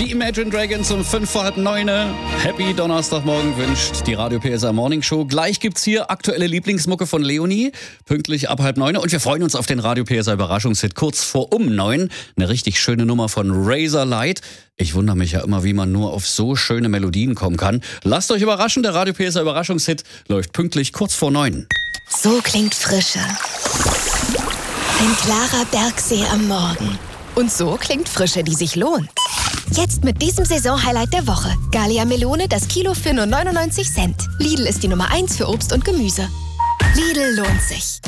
Die Imagine Dragons um 8:55. Happy Donnerstagmorgen wünscht die Radio PSR Morning Show. Gleich gibt's hier aktuelle Lieblingsmucke von Leonie, pünktlich ab 8:30. Und wir freuen uns auf den Radio PSR Überraschungshit kurz vor 9. Eine richtig schöne Nummer von Razorlight. Ich wundere mich ja immer, wie man nur auf so schöne Melodien kommen kann. Lasst euch überraschen, der Radio PSR Überraschungshit läuft pünktlich kurz vor 9. So klingt Frische. Ein klarer Bergsee am Morgen. Und so klingt Frische, die sich lohnt. Jetzt mit diesem Saisonhighlight der Woche. Gallia Melone, das Kilo für nur 99 Cent. Lidl ist die Nummer 1 für Obst und Gemüse. Lidl lohnt sich.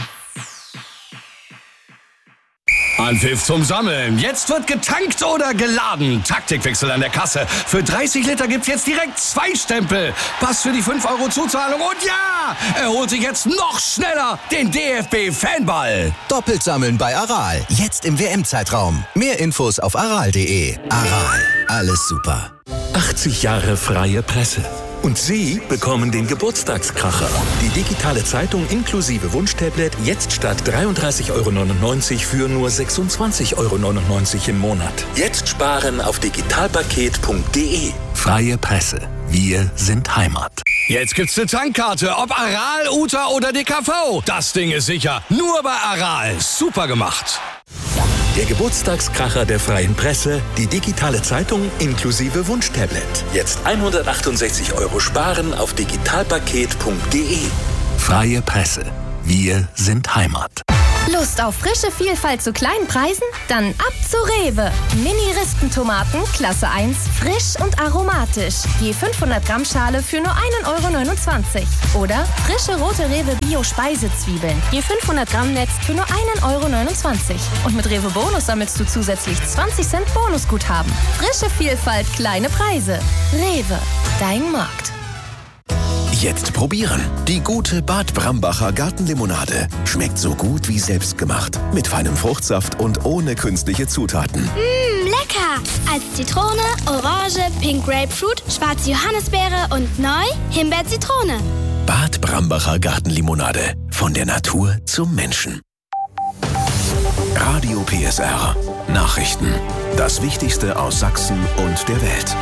Anpfiff zum Sammeln. Jetzt wird getankt oder geladen. Taktikwechsel an der Kasse. Für 30 Liter gibt's jetzt direkt 2 Stempel. Pass für die 5 € Zuzahlung. Und ja, er holt sich jetzt noch schneller den DFB-Fanball. Doppelt sammeln bei Aral. Jetzt im WM-Zeitraum. Mehr Infos auf aral.de. Aral. Alles super. 80 Jahre freie Presse. Und Sie bekommen den Geburtstagskracher. Die digitale Zeitung inklusive Wunschtablet jetzt statt 33,99 € für nur 26,99 € im Monat. Jetzt sparen auf digitalpaket.de. Freie Presse. Wir sind Heimat. Jetzt gibt's eine Tankkarte. Ob Aral, Uta oder DKV. Das Ding ist sicher. Nur bei Aral. Super gemacht. Der Geburtstagskracher der freien Presse, die digitale Zeitung inklusive Wunschtablet. Jetzt 168 € sparen auf digitalpaket.de. Freie Presse. Wir sind Heimat. Lust auf frische Vielfalt zu kleinen Preisen? Dann ab zu Rewe. Mini-Rispentomaten, Klasse 1, frisch und aromatisch. Je 500 Gramm Schale für nur 1,29 €. Oder frische rote Rewe Bio-Speisezwiebeln. Je 500 Gramm Netz für nur 1,29 €. Und mit Rewe Bonus sammelst du zusätzlich 20 Cent Bonusguthaben. Frische Vielfalt, kleine Preise. Rewe, dein Markt. Jetzt probieren. Die gute Bad Brambacher Gartenlimonade. Schmeckt so gut wie selbstgemacht. Mit feinem Fruchtsaft und ohne künstliche Zutaten. Lecker! Als Zitrone, Orange, Pink Grapefruit, schwarze Johannisbeere und neu Himbeer-Zitrone. Bad Brambacher Gartenlimonade. Von der Natur zum Menschen. Radio PSR. Nachrichten. Das Wichtigste aus Sachsen und der Welt.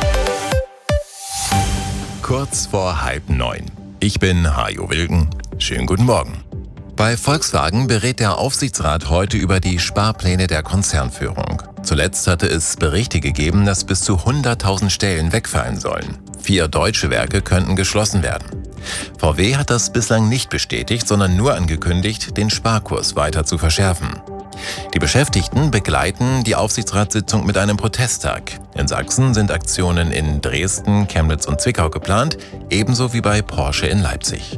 Kurz vor 8:30. Ich bin Hajo Wilken. Schönen guten Morgen. Bei Volkswagen berät der Aufsichtsrat heute über die Sparpläne der Konzernführung. Zuletzt hatte es Berichte gegeben, dass bis zu 100.000 Stellen wegfallen sollen. 4 deutsche Werke könnten geschlossen werden. VW hat das bislang nicht bestätigt, sondern nur angekündigt, den Sparkurs weiter zu verschärfen. Die Beschäftigten begleiten die Aufsichtsratssitzung mit einem Protesttag. In Sachsen sind Aktionen in Dresden, Chemnitz und Zwickau geplant, ebenso wie bei Porsche in Leipzig.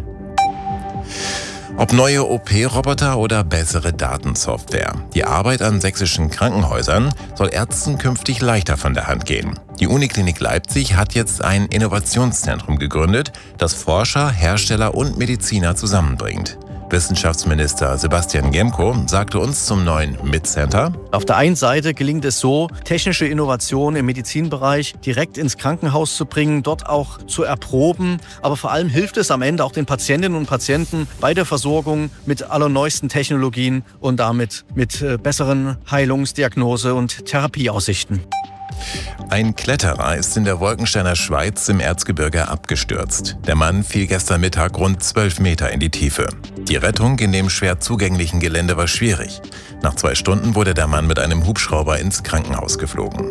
Ob neue OP-Roboter oder bessere Datensoftware. Die Arbeit an sächsischen Krankenhäusern soll Ärzten künftig leichter von der Hand gehen. Die Uniklinik Leipzig hat jetzt ein Innovationszentrum gegründet, das Forscher, Hersteller und Mediziner zusammenbringt. Wissenschaftsminister Sebastian Gemko sagte uns zum neuen MIT-Center: Auf der einen Seite gelingt es so, technische Innovationen im Medizinbereich direkt ins Krankenhaus zu bringen, dort auch zu erproben. Aber vor allem hilft es am Ende auch den Patientinnen und Patienten bei der Versorgung mit allerneuesten Technologien und damit mit besseren Heilungsdiagnose- und Therapieaussichten. Ein Kletterer ist in der Wolkensteiner Schweiz im Erzgebirge abgestürzt. Der Mann fiel gestern Mittag rund 12 Meter in die Tiefe. Die Rettung in dem schwer zugänglichen Gelände war schwierig. Nach 2 Stunden wurde der Mann mit einem Hubschrauber ins Krankenhaus geflogen.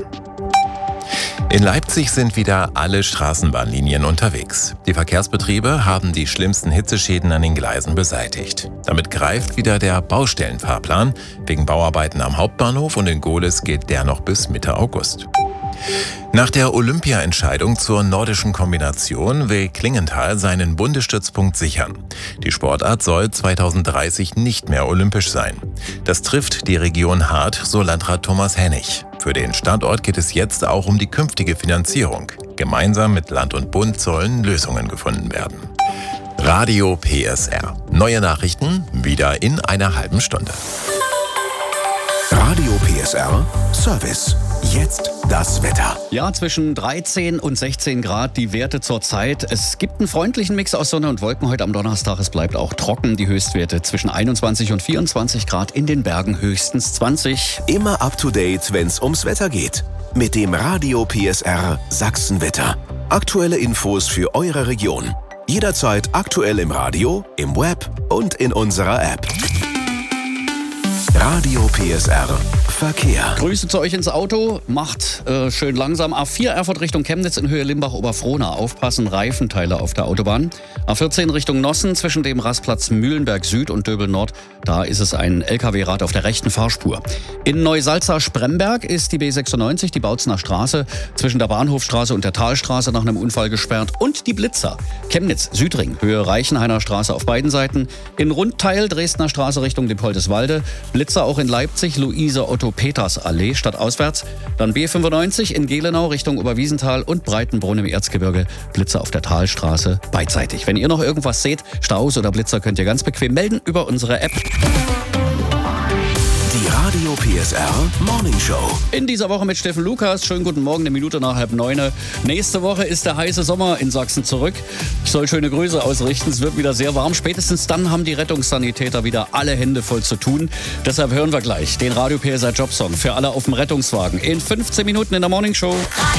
In Leipzig sind wieder alle Straßenbahnlinien unterwegs. Die Verkehrsbetriebe haben die schlimmsten Hitzeschäden an den Gleisen beseitigt. Damit greift wieder der Baustellenfahrplan. Wegen Bauarbeiten am Hauptbahnhof und in Gohlis geht der noch bis Mitte August. Nach der Olympia-Entscheidung zur nordischen Kombination will Klingenthal seinen Bundesstützpunkt sichern. Die Sportart soll 2030 nicht mehr olympisch sein. Das trifft die Region hart, so Landrat Thomas Hennig. Für den Standort geht es jetzt auch um die künftige Finanzierung. Gemeinsam mit Land und Bund sollen Lösungen gefunden werden. Radio PSR. Neue Nachrichten wieder in einer halben Stunde. Radio PSR Service. Jetzt das Wetter. Ja, zwischen 13 und 16 Grad die Werte zur Zeit. Es gibt einen freundlichen Mix aus Sonne und Wolken heute am Donnerstag. Es bleibt auch trocken. Die Höchstwerte zwischen 21 und 24 Grad, in den Bergen höchstens 20. Immer up to date, wenn's ums Wetter geht. mit dem Radio PSR Sachsen-Wetter. Aktuelle Infos für eure Region. Jederzeit aktuell im Radio, im Web und in unserer App. Radio PSR Verkehr. Grüße zu euch ins Auto. Macht schön langsam. A4 Erfurt Richtung Chemnitz in Höhe Limbach-Oberfrohna. Aufpassen, Reifenteile auf der Autobahn. A14 Richtung Nossen zwischen dem Rastplatz Mühlenberg Süd und Döbel Nord. Da ist es ein LKW-Rad auf der rechten Fahrspur. In Neusalza-Spremberg ist die B96, die Bautzener Straße, zwischen der Bahnhofstraße und der Talstraße nach einem Unfall gesperrt. Und die Blitzer. Chemnitz Südring, Höhe Reichenhainer Straße auf beiden Seiten. In Rundteil Dresdner Straße Richtung Diepoldeswalde. Blitzer auch in Leipzig, Luise-Otto-Peters-Allee stadtauswärts. Dann B95 in Gelenau Richtung Oberwiesenthal und Breitenbrunn im Erzgebirge. Blitzer auf der Talstraße beidseitig. Wenn ihr noch irgendwas seht, Staus oder Blitzer, könnt ihr ganz bequem melden über unsere App. Die Radio PSR Morning Show. In dieser Woche mit Steffen Lukas. Schönen guten Morgen, 1 Minute nach 8:30. Nächste Woche ist der heiße Sommer in Sachsen zurück. Ich soll schöne Grüße ausrichten. Es wird wieder sehr warm. Spätestens dann haben die Rettungssanitäter wieder alle Hände voll zu tun. Deshalb hören wir gleich den Radio PSR Jobsong für alle auf dem Rettungswagen. In 15 Minuten in der Morning Show.